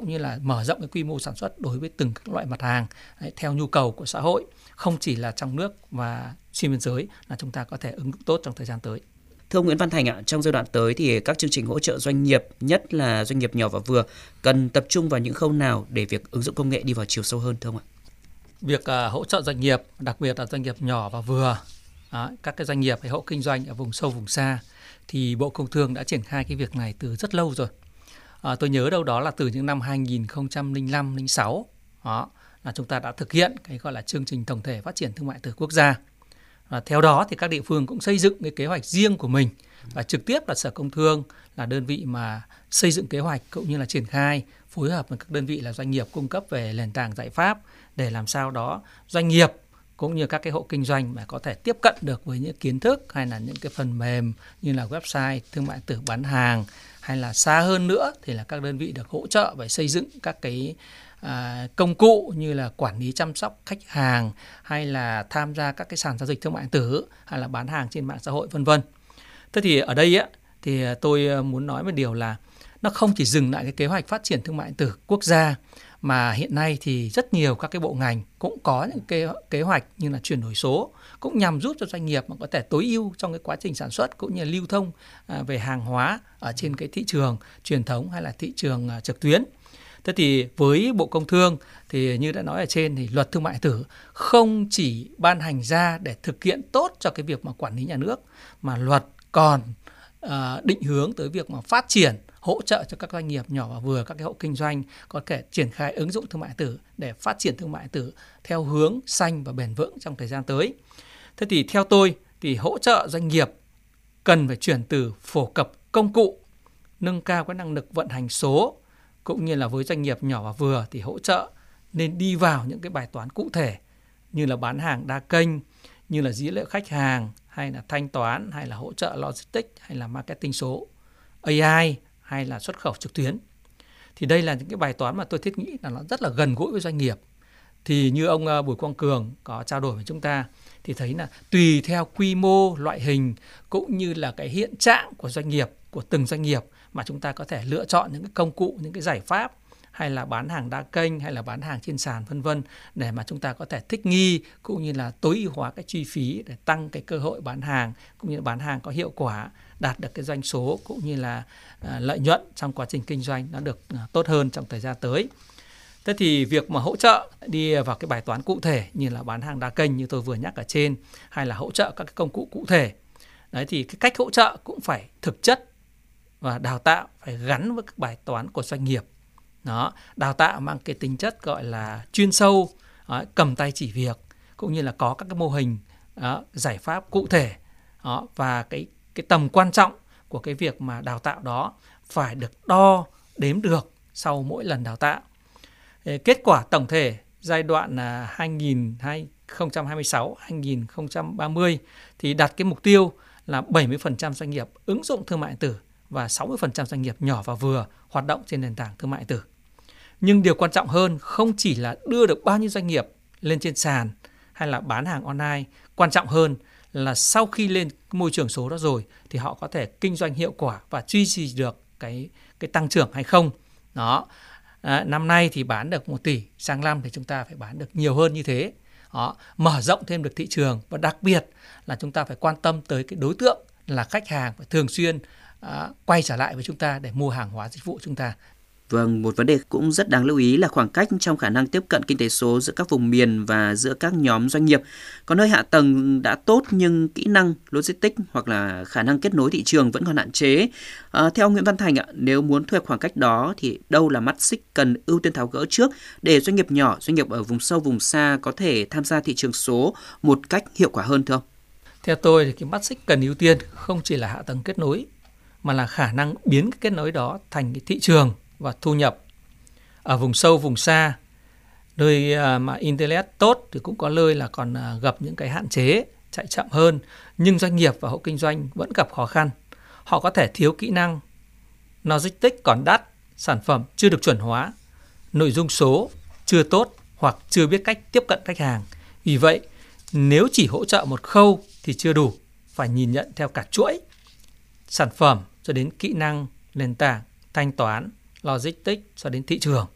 cũng như là mở rộng cái quy mô sản xuất đối với từng các loại mặt hàng theo nhu cầu của xã hội, không chỉ là trong nước và xuyên biên giới, là chúng ta có thể ứng dụng tốt trong thời gian tới. Thưa ông Nguyễn Văn Thành ạ, trong giai đoạn tới thì các chương trình hỗ trợ doanh nghiệp, nhất là doanh nghiệp nhỏ và vừa, cần tập trung vào những khâu nào để việc ứng dụng công nghệ đi vào chiều sâu hơn thưa ông ạ? Việc hỗ trợ doanh nghiệp, đặc biệt là doanh nghiệp nhỏ và vừa, các cái doanh nghiệp hay hộ kinh doanh ở vùng sâu vùng xa, thì Bộ Công Thương đã triển khai cái việc này từ rất lâu rồi. Tôi nhớ đâu đó là từ những năm 2005-06 là chúng ta đã thực hiện cái gọi là chương trình tổng thể phát triển thương mại điện tử quốc gia. Và theo đó thì các địa phương cũng xây dựng cái kế hoạch riêng của mình, và trực tiếp là Sở Công Thương là đơn vị mà xây dựng kế hoạch cũng như là triển khai, phối hợp với các đơn vị là doanh nghiệp cung cấp về nền tảng giải pháp để làm sao đó doanh nghiệp cũng như các cái hộ kinh doanh mà có thể tiếp cận được với những kiến thức hay là những cái phần mềm như là website thương mại điện tử bán hàng, hay là xa hơn nữa thì là các đơn vị được hỗ trợ về xây dựng các cái công cụ như là quản lý chăm sóc khách hàng, hay là tham gia các cái sàn giao dịch thương mại điện tử, hay là bán hàng trên mạng xã hội vân vân. Thế thì ở đây thì tôi muốn nói một điều là nó không chỉ dừng lại cái kế hoạch phát triển thương mại điện tử quốc gia, mà hiện nay thì rất nhiều các cái bộ ngành cũng có những kế hoạch như là chuyển đổi số, cũng nhằm giúp cho doanh nghiệp mà có thể tối ưu trong cái quá trình sản xuất cũng như là lưu thông về hàng hóa ở trên cái thị trường truyền thống hay là thị trường trực tuyến. Thế thì với Bộ Công Thương thì như đã nói ở trên thì luật thương mại điện tử không chỉ ban hành ra để thực hiện tốt cho cái việc mà quản lý nhà nước, mà luật còn định hướng tới việc mà phát triển, hỗ trợ cho các doanh nghiệp nhỏ và vừa, các cái hộ kinh doanh có thể triển khai ứng dụng thương mại điện tử để phát triển thương mại điện tử theo hướng xanh và bền vững trong thời gian tới. Thế thì theo tôi thì hỗ trợ doanh nghiệp cần phải chuyển từ phổ cập công cụ, nâng cao cái năng lực vận hành số, cũng như là với doanh nghiệp nhỏ và vừa thì hỗ trợ nên đi vào những cái bài toán cụ thể như là bán hàng đa kênh, như là dữ liệu khách hàng, hay là thanh toán, hay là hỗ trợ logistics, hay là marketing số, AI, hay là xuất khẩu trực tuyến. Thì đây là những cái bài toán mà tôi thiết nghĩ là nó rất là gần gũi với doanh nghiệp. Thì như ông Bùi Quang Cường có trao đổi với chúng ta thì thấy là tùy theo quy mô, loại hình cũng như là cái hiện trạng của doanh nghiệp, của từng doanh nghiệp mà chúng ta có thể lựa chọn những cái công cụ, những cái giải pháp, hay là bán hàng đa kênh, hay là bán hàng trên sàn vân vân, để mà chúng ta có thể thích nghi cũng như là tối ưu hóa cái chi phí để tăng cái cơ hội bán hàng, cũng như là bán hàng có hiệu quả, đạt được cái doanh số cũng như là lợi nhuận trong quá trình kinh doanh nó được tốt hơn trong thời gian tới. Thế thì việc mà hỗ trợ đi vào cái bài toán cụ thể như là bán hàng đa kênh như tôi vừa nhắc ở trên, hay là hỗ trợ các cái công cụ cụ thể, đấy thì cái cách hỗ trợ cũng phải thực chất và đào tạo phải gắn với các bài toán của doanh nghiệp. Đó, đào tạo mang cái tính chất gọi là chuyên sâu, cầm tay chỉ việc, cũng như là có các cái mô hình giải pháp cụ thể. Đó, và cái tầm quan trọng của cái việc mà đào tạo đó phải được đo đếm được sau mỗi lần đào tạo. Kết quả tổng thể giai đoạn 2026-2030 thì đặt cái mục tiêu là 70% doanh nghiệp ứng dụng thương mại điện tử và 60% doanh nghiệp nhỏ và vừa hoạt động trên nền tảng thương mại điện tử. Nhưng điều quan trọng hơn không chỉ là đưa được bao nhiêu doanh nghiệp lên trên sàn hay là bán hàng online, quan trọng hơn là sau khi lên môi trường số đó rồi thì họ có thể kinh doanh hiệu quả và duy trì được cái tăng trưởng hay không. Đó. Năm nay thì bán được 1 tỷ, sang năm thì chúng ta phải bán được nhiều hơn như thế. Đó. Mở rộng thêm được thị trường, và đặc biệt là chúng ta phải quan tâm tới cái đối tượng là khách hàng phải thường xuyên quay trở lại với chúng ta để mua hàng hóa dịch vụ chúng ta. Vâng, một vấn đề cũng rất đáng lưu ý là khoảng cách trong khả năng tiếp cận kinh tế số giữa các vùng miền và giữa các nhóm doanh nghiệp. Có nơi hạ tầng đã tốt nhưng kỹ năng, logistics hoặc là khả năng kết nối thị trường vẫn còn hạn chế. Theo ông Nguyễn Văn Thành, nếu muốn thu hẹp khoảng cách đó thì đâu là mắt xích cần ưu tiên tháo gỡ trước để doanh nghiệp nhỏ, doanh nghiệp ở vùng sâu, vùng xa có thể tham gia thị trường số một cách hiệu quả hơn thưa ông? Theo tôi thì cái mắt xích cần ưu tiên không chỉ là hạ tầng kết nối, mà là khả năng biến cái kết nối đó thành cái thị trường và thu nhập. Ở vùng sâu, vùng xa, nơi mà Internet tốt thì cũng có nơi là còn gặp những cái hạn chế, chạy chậm hơn, nhưng doanh nghiệp và hộ kinh doanh vẫn gặp khó khăn. Họ có thể thiếu kỹ năng, logistics còn đắt, sản phẩm chưa được chuẩn hóa, nội dung số chưa tốt hoặc chưa biết cách tiếp cận khách hàng. Vì vậy, nếu chỉ hỗ trợ một khâu thì chưa đủ, phải nhìn nhận theo cả chuỗi, sản phẩm cho đến kỹ năng, nền tảng, thanh toán, logistics cho đến thị trường.